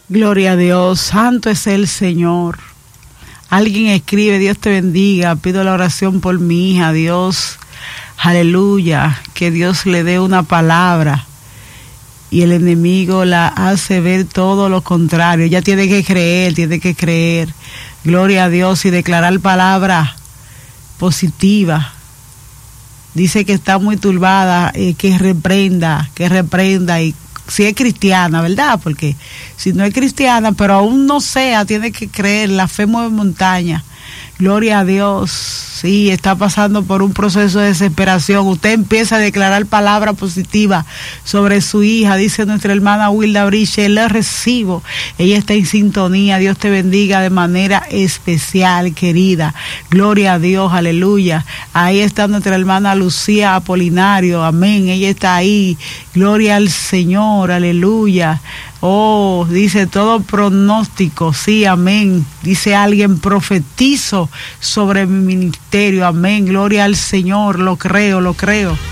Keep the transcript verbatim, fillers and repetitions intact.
Gloria a Dios, santo es el Señor. Alguien escribe, Dios te bendiga, pido la oración por mi hija, Dios, aleluya, que Dios le dé una palabra y el enemigo la hace ver todo lo contrario. Ella tiene que creer, tiene que creer, gloria a Dios, y declarar palabra positiva. Dice que está muy turbada, eh, que reprenda, que reprenda y si es cristiana, ¿verdad? Porque si no es cristiana, pero aún no sea, tiene que creer, la fe mueve montaña. Gloria a Dios. Sí, está pasando por un proceso de desesperación. Usted empieza a declarar palabra positiva sobre su hija, dice nuestra hermana Wilda Briche, la recibo. Ella está en sintonía. Dios te bendiga de manera especial, querida. Gloria a Dios, aleluya. Ahí está nuestra hermana Lucía Apolinario, amén. Ella está ahí. Gloria al Señor, aleluya. Oh, dice todo pronóstico, sí, amén. Dice alguien, profetizo sobre mi ministerio, amén. Gloria al Señor, lo creo, lo creo.